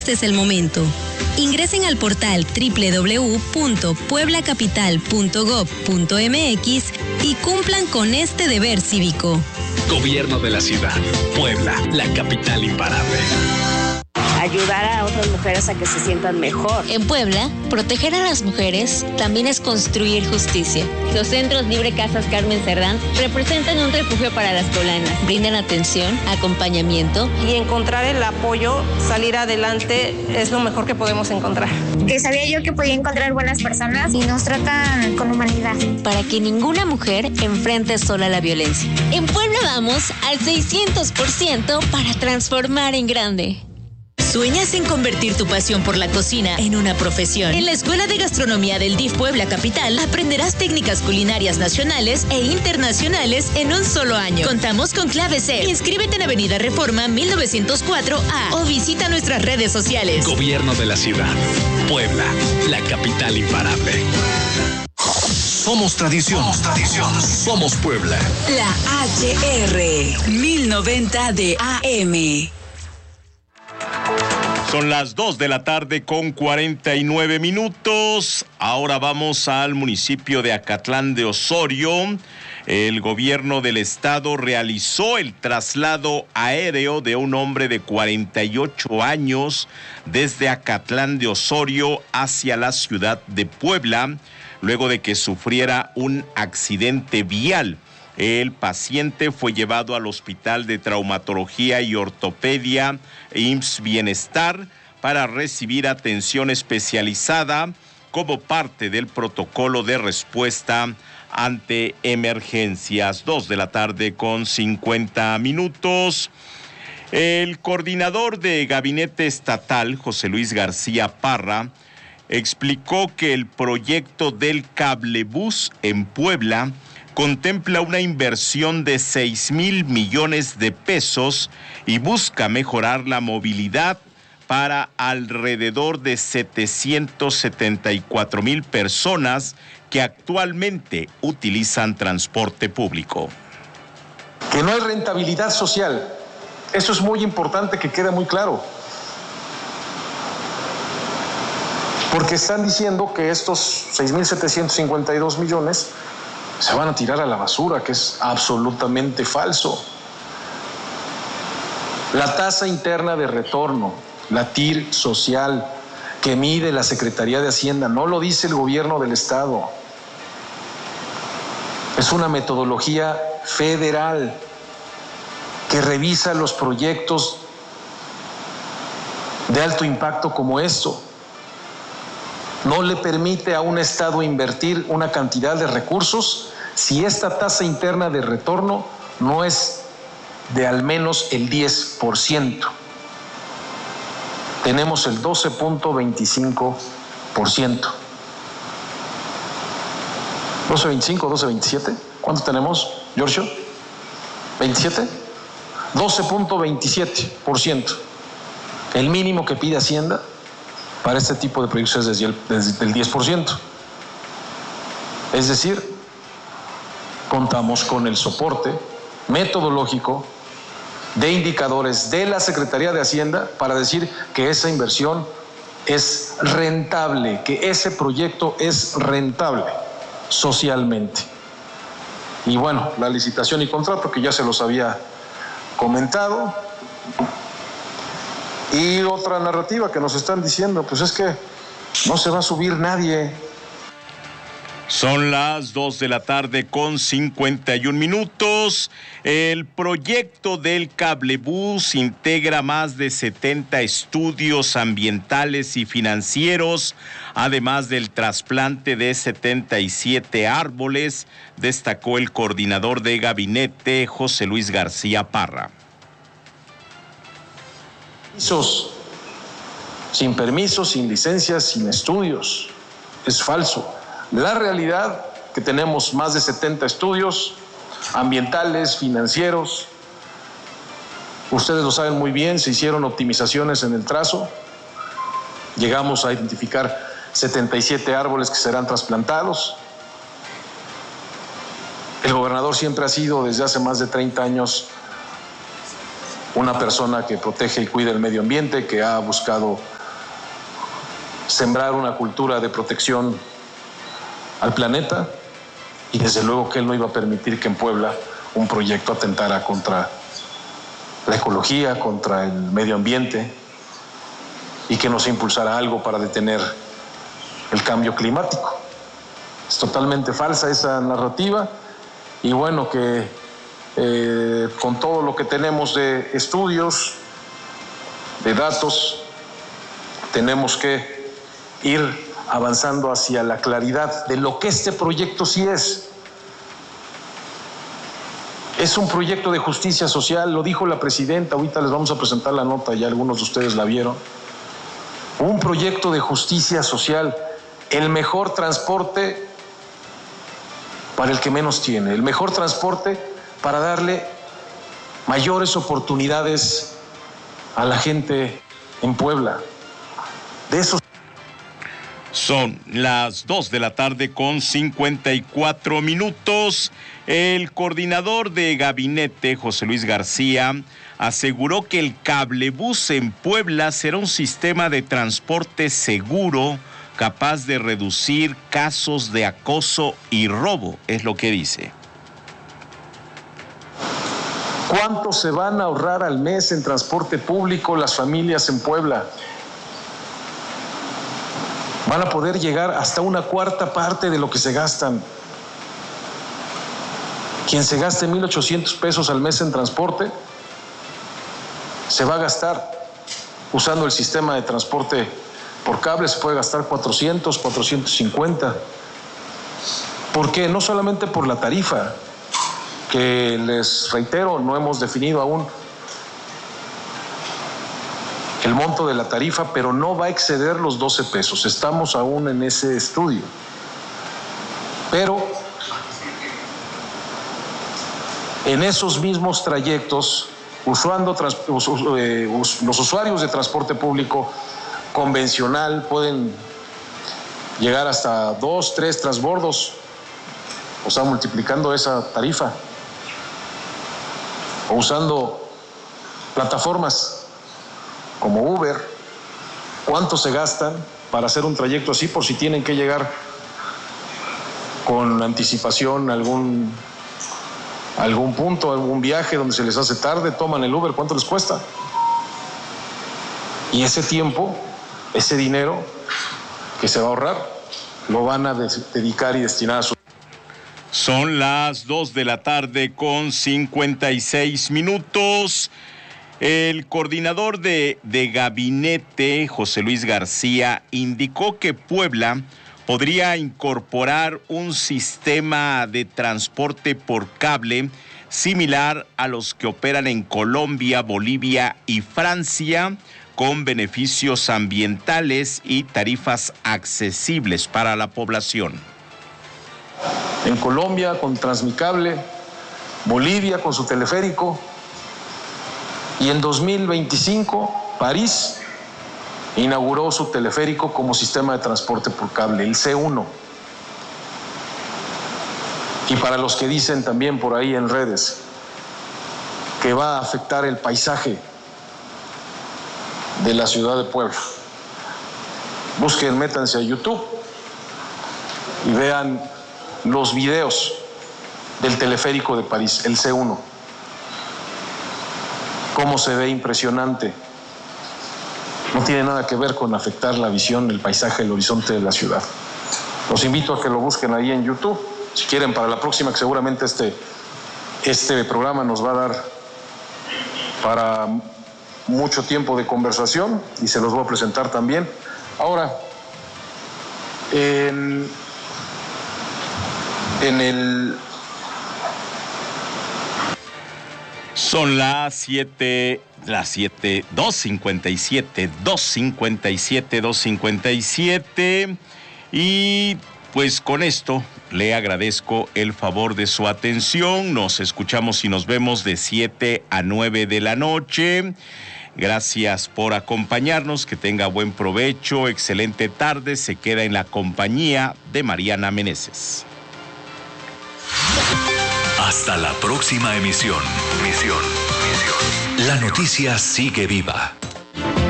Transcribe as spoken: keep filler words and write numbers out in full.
Este es el momento. Ingresen al portal doble u doble u doble u punto puebla capital punto gob punto eme equis y cumplan con este deber cívico. Gobierno de la Ciudad. Puebla, la capital imparable. Ayudar a otras mujeres a que se sientan mejor. En Puebla, proteger a las mujeres también es construir justicia. Los centros Libre Casas Carmen Cerdán representan un refugio para las poblanas. Brindan atención, acompañamiento. Y encontrar el apoyo, salir adelante, es lo mejor que podemos encontrar. Que sabía yo que podía encontrar buenas personas y nos tratan con humanidad. Para que ninguna mujer enfrente sola la violencia. En Puebla vamos al seiscientos por ciento para transformar en grande. ¿Sueñas en convertir tu pasión por la cocina en una profesión? En la Escuela de Gastronomía del D I F Puebla Capital aprenderás técnicas culinarias nacionales e internacionales en un solo año. Contamos con Clave C. Inscríbete en Avenida Reforma mil novecientos cuatro A o visita nuestras redes sociales. Gobierno de la Ciudad. Puebla, la capital imparable. Somos tradición. Somos tradición. Somos Puebla. La H R mil noventa de A M. Son las dos de la tarde con cuarenta y nueve minutos. Ahora vamos al municipio de Acatlán de Osorio. El gobierno del estado realizó el traslado aéreo de un hombre de cuarenta y ocho años desde Acatlán de Osorio hacia la ciudad de Puebla, luego de que sufriera un accidente vial. El paciente fue llevado al Hospital de Traumatología y Ortopedia I M S S Bienestar para recibir atención especializada como parte del protocolo de respuesta ante emergencias. Dos de la tarde con cincuenta minutos. El coordinador de Gabinete Estatal, José Luis García Parra, explicó que el proyecto del cablebús en Puebla contempla una inversión de seis mil millones de pesos y busca mejorar la movilidad para alrededor de setecientos setenta y cuatro mil personas que actualmente utilizan transporte público. Que no hay rentabilidad social. Eso es muy importante que quede muy claro. Porque están diciendo que estos seis mil setecientos cincuenta y dos millones se van a tirar a la basura, que es absolutamente falso. La tasa interna de retorno, la T I R social, que mide la Secretaría de Hacienda, no lo dice el gobierno del estado. Es una metodología federal que revisa los proyectos de alto impacto como esto. No le permite a un estado invertir una cantidad de recursos si esta tasa interna de retorno no es de al menos el diez por ciento. Tenemos el doce punto veinticinco por ciento. doce punto veinticinco, doce punto veintisiete. ¿Cuánto tenemos, Giorgio? ¿veintisiete? doce punto veintisiete por ciento. El mínimo que pide Hacienda para este tipo de proyectos es desde el, desde el diez por ciento. Es decir, contamos con el soporte metodológico de indicadores de la Secretaría de Hacienda para decir que esa inversión es rentable, que ese proyecto es rentable socialmente. Y bueno, la licitación y contrato que ya se los había comentado. Y otra narrativa que nos están diciendo, pues es que no se va a subir nadie. Son las dos de la tarde con cincuenta y un minutos. El proyecto del cablebús integra más de setenta estudios ambientales y financieros, además del trasplante de setenta y siete árboles, destacó el coordinador de gabinete, José Luis García Parra. Sin permisos, sin licencias, sin estudios. Es falso. La realidad que tenemos más de setenta estudios ambientales, financieros. Ustedes lo saben muy bien, se hicieron optimizaciones en el trazo. Llegamos a identificar setenta y siete árboles que serán trasplantados. El gobernador siempre ha sido, desde hace más de treinta años, una persona que protege y cuida el medio ambiente, que ha buscado sembrar una cultura de protección al planeta, y desde luego que él no iba a permitir que en Puebla un proyecto atentara contra la ecología, contra el medio ambiente, y que nos impulsara algo para detener el cambio climático. Es totalmente falsa esa narrativa, y bueno, que eh, con todo lo que tenemos de estudios, de datos, tenemos que ir avanzando hacia la claridad de lo que este proyecto sí es. Es un proyecto de justicia social, lo dijo la presidenta, ahorita les vamos a presentar la nota, ya algunos de ustedes la vieron. Un proyecto de justicia social, el mejor transporte para el que menos tiene, el mejor transporte para darle mayores oportunidades a la gente en Puebla. De eso. Son las dos de la tarde con cincuenta y cuatro minutos. El coordinador de gabinete, José Luis García, aseguró que el cablebús en Puebla será un sistema de transporte seguro, capaz de reducir casos de acoso y robo, es lo que dice. ¿Cuánto se van a ahorrar al mes en transporte público las familias en Puebla? Van a poder llegar hasta una cuarta parte de lo que se gastan. Quien se gaste mil ochocientos pesos al mes en transporte, se va a gastar, usando el sistema de transporte por cable, se puede gastar cuatrocientos, cuatrocientos cincuenta. ¿Por qué? No solamente por la tarifa, que les reitero, no hemos definido aún el monto de la tarifa, pero no va a exceder los doce pesos. Estamos aún en ese estudio. Pero en esos mismos trayectos, usando trans, us, eh, us, los usuarios de transporte público convencional pueden llegar hasta dos, tres transbordos, o sea, multiplicando esa tarifa, o usando plataformas como Uber. ¿Cuánto se gastan para hacer un trayecto así, por si tienen que llegar con anticipación a algún, algún punto, algún viaje donde se les hace tarde? Toman el Uber, ¿cuánto les cuesta? Y ese tiempo, ese dinero que se va a ahorrar, lo van a dedicar y destinar a su... Son las dos de la tarde con cincuenta y seis minutos. El coordinador de, de gabinete, José Luis García, indicó que Puebla podría incorporar un sistema de transporte por cable similar a los que operan en Colombia, Bolivia y Francia, con beneficios ambientales y tarifas accesibles para la población. En Colombia con Transmicable, Bolivia con su teleférico, y en dos mil veinticinco París inauguró su teleférico como sistema de transporte por cable, el C uno. Y para los que dicen también por ahí en redes que va a afectar el paisaje de la ciudad de Puebla, busquen, métanse a YouTube y vean los videos del teleférico de París, el C uno. Cómo se ve impresionante. No tiene nada que ver con afectar la visión, el paisaje, el horizonte de la ciudad. Los invito a que lo busquen ahí en YouTube. Si quieren, para la próxima, que seguramente este, este programa nos va a dar para mucho tiempo de conversación, y se los voy a presentar también. Ahora, en, en el... Son las siete, las siete, dos cincuenta y siete, dos cincuenta y siete, dos cincuenta y siete. Y pues con esto le agradezco el favor de su atención. Nos escuchamos y nos vemos de siete a nueve de la noche. Gracias por acompañarnos, que tenga buen provecho, excelente tarde. Se queda en la compañía de Mariana Meneses. Hasta la próxima emisión. Misión, misión. La noticia sigue viva.